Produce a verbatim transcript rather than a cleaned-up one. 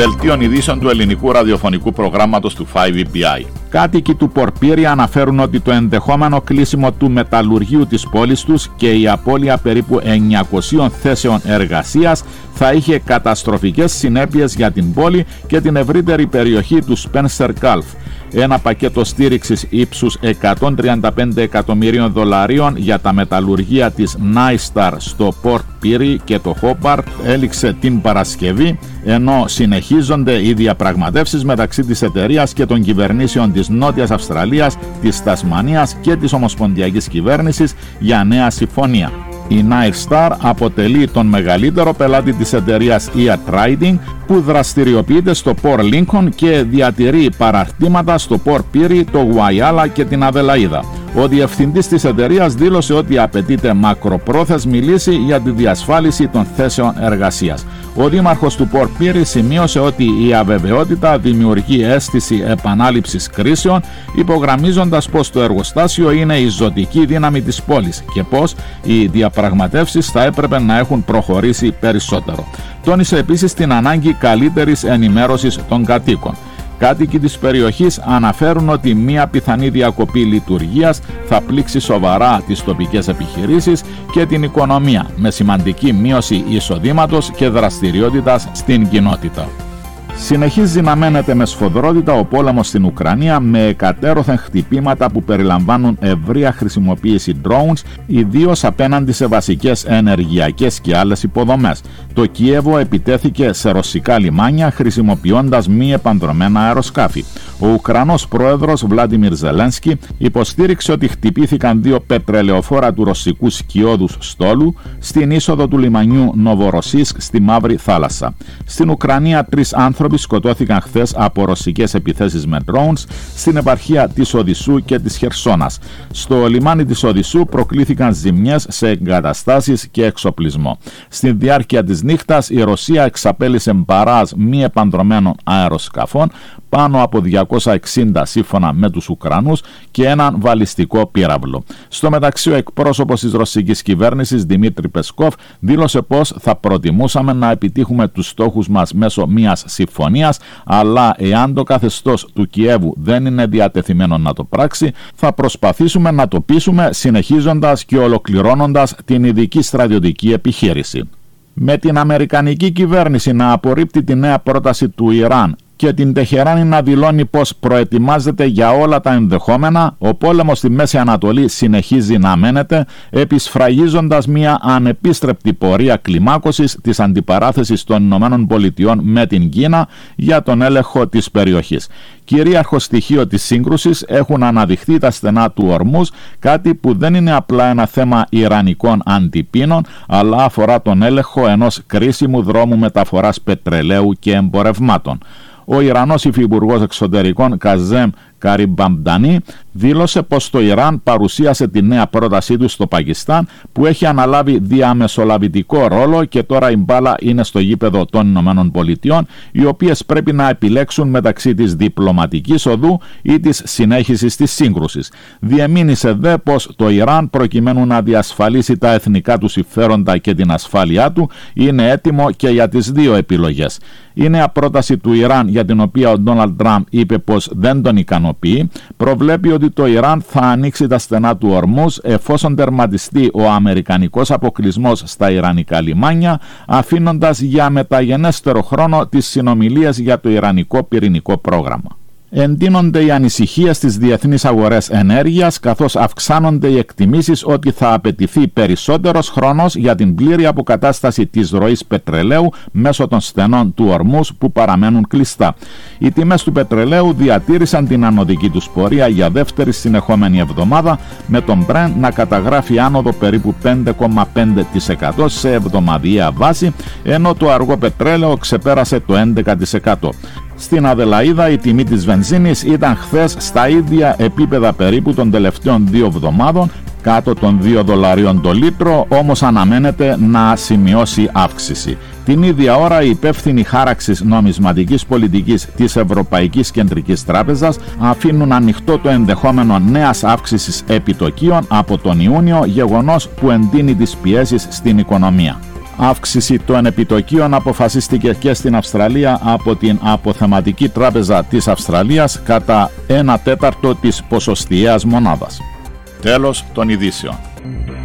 Δελτίων ειδήσεων του ελληνικού ραδιοφωνικού προγράμματος του φάιβ ι πι άι. Κάτοικοι του Πορπύρη αναφέρουν ότι το ενδεχόμενο κλείσιμο του μεταλλουργείου της πόλης τους και η απώλεια περίπου εννιακοσίων θέσεων εργασίας θα είχε καταστροφικές συνέπειες για την πόλη και την ευρύτερη περιοχή του Spencer Gulf. Ένα πακέτο στήριξης ύψους εκατόν τριάντα πέντε εκατομμυρίων δολαρίων για τα μεταλλουργεία της Nystar στο Port Pirie και το Hobart έληξε την Παρασκευή, ενώ συνεχίζονται οι διαπραγματεύσεις μεταξύ της εταιρείας και των κυβερνήσεων της Νότιας Αυστραλίας, της Τασμανίας και της Ομοσπονδιακής Κυβέρνησης για νέα συμφωνία. Η Nystar αποτελεί τον μεγαλύτερο πελάτη της εταιρείας Eat Riding, που δραστηριοποιείται στο Port Lincoln και διατηρεί παραρτήματα στο Port Pirie, το Whyalla και την Αδελαΐδα. Ο διευθυντής της εταιρείας δήλωσε ότι απαιτείται μακροπρόθεσμη λύση για τη διασφάλιση των θέσεων εργασίας. Ο δήμαρχος του Port Pirie σημείωσε ότι η αβεβαιότητα δημιουργεί αίσθηση επανάληψης κρίσεων, υπογραμμίζοντας πως το εργοστάσιο είναι η ζωτική δύναμη της πόλης και πως οι διαπραγματεύσεις θα έπρεπε να έχουν προχωρήσει περισσότερο. Τόνισε επίσης την ανάγκη καλύτερης ενημέρωσης των κατοίκων. Κάτοικοι της περιοχής αναφέρουν ότι μία πιθανή διακοπή λειτουργίας θα πλήξει σοβαρά τις τοπικές επιχειρήσεις και την οικονομία, με σημαντική μείωση εισοδήματος και δραστηριότητας στην κοινότητα. Συνεχίζει να μένεται με σφοδρότητα ο πόλεμος στην Ουκρανία, με εκατέρωθεν χτυπήματα που περιλαμβάνουν ευρεία χρησιμοποίηση drones, ιδίως απέναντι σε βασικές ενεργειακές και άλλες υποδομές. Το Κιέβο επιτέθηκε σε ρωσικά λιμάνια χρησιμοποιώντας μη επανδρωμένα αεροσκάφη. Ο Ουκρανός πρόεδρος Βλάντιμιρ Ζελένσκι υποστήριξε ότι χτυπήθηκαν δύο πετρελαιοφόρα του ρωσικού σκιώδους στόλου στην είσοδο του λιμανιού Νοβοροσίσκ στη Μαύρη Θάλασσα. Στην Ουκρανία τρεις άνθρωποι σκοτώθηκαν χθες από ρωσικές επιθέσεις με drones στην επαρχία της Οδυσσού και της Χερσόνας. Στο λιμάνι της Οδυσσού προκλήθηκαν ζημιές σε εγκαταστάσεις και εξοπλισμό. Στη διάρκεια της νύχτας η Ρωσία εξαπέλυσε μπαράζ μη επανδρωμένων αεροσκαφών, πάνω από διακόσια εξήντα σύμφωνα με τους Ουκρανούς, και έναν βαλιστικό πύραυλο. Στο μεταξύ, ο εκπρόσωπος της ρωσικής κυβέρνησης Δημήτρη Πεσκόφ δήλωσε πως θα προτιμούσαμε να επιτύχουμε τους στόχους μας μέσω μιας συμφωνίας, αλλά εάν το καθεστώς του Κιέβου δεν είναι διατεθειμένο να το πράξει, θα προσπαθήσουμε να το πείσουμε, συνεχίζοντας και ολοκληρώνοντας την ειδική στρατιωτική επιχείρηση. Με την αμερικανική κυβέρνηση να απορρίπτει τη νέα πρόταση του Ιράν και την Τεχεράνη να δηλώνει πως προετοιμάζεται για όλα τα ενδεχόμενα, ο πόλεμος στη Μέση Ανατολή συνεχίζει να μένεται, επισφραγίζοντας μια ανεπίστρεπτη πορεία κλιμάκωσης της αντιπαράθεσης των Ηνωμένων Πολιτειών με την Κίνα για τον έλεγχο της περιοχής. Κυρίαρχο στοιχείο της σύγκρουσης έχουν αναδειχθεί τα στενά του Ορμούζ, κάτι που δεν είναι απλά ένα θέμα ιρανικών αντιπίνων, αλλά αφορά τον έλεγχο ενός κρίσιμου δρόμου μεταφοράς πετρελαίου και εμπορευμάτων. Ο Ιρανός υφυπουργός εξωτερικών Καζέμ Καριμπαμπντανί δήλωσε πως το Ιράν παρουσίασε τη νέα πρότασή του στο Πακιστάν, που έχει αναλάβει διαμεσολαβητικό ρόλο, και τώρα η μπάλα είναι στο γήπεδο των Ηνωμένων Πολιτειών, οι οποίες πρέπει να επιλέξουν μεταξύ της διπλωματικής οδού ή της συνέχισης της σύγκρουσης. Διεμήνυσε δε πως το Ιράν, προκειμένου να διασφαλίσει τα εθνικά του συμφέροντα και την ασφάλειά του, είναι έτοιμο και για τις δύο επιλογές. Η νέα πρόταση του Ιράν, για την οποία ο Ντόναλντ Τραμπ είπε πως δεν τον ικανοποιεί, προβλέπει ότι το Ιράν θα ανοίξει τα στενά του Ορμούζ εφόσον τερματιστεί ο αμερικανικός αποκλεισμός στα ιρανικά λιμάνια, αφήνοντας για μεταγενέστερο χρόνο τις συνομιλίες για το ιρανικό πυρηνικό πρόγραμμα. Εντείνονται οι ανησυχίες στις διεθνείς αγορές ενέργειας, καθώς αυξάνονται οι εκτιμήσεις ότι θα απαιτηθεί περισσότερος χρόνος για την πλήρη αποκατάσταση της ροής πετρελαίου μέσω των στενών του Ορμούζ που παραμένουν κλειστά. Οι τιμές του πετρελαίου διατήρησαν την ανωδική τους πορεία για δεύτερη συνεχόμενη εβδομάδα, με τον Brent να καταγράφει άνοδο περίπου πέντε κόμμα πέντε τοις εκατό σε εβδομαδιαία βάση, ενώ το αργό πετρέλαιο ξεπέρασε το έντεκα τοις εκατό. Στην Αδελαΐδα η τιμή της βενζίνης ήταν χθες στα ίδια επίπεδα περίπου των τελευταίων δύο εβδομάδων, κάτω των δύο δολαρίων το λίτρο, όμως αναμένεται να σημειώσει αύξηση. Την ίδια ώρα, οι υπεύθυνοι χάραξης νομισματικής πολιτικής της Ευρωπαϊκής Κεντρικής Τράπεζας αφήνουν ανοιχτό το ενδεχόμενο νέας αύξησης επιτοκίων από τον Ιούνιο, γεγονός που εντείνει τις πιέσεις στην οικονομία. Αύξηση των επιτοκίων αποφασίστηκε και στην Αυστραλία από την Αποθεματική Τράπεζα της Αυστραλίας κατά ένα τέταρτο της ποσοστιαίας μονάδας. Τέλος των ειδήσεων.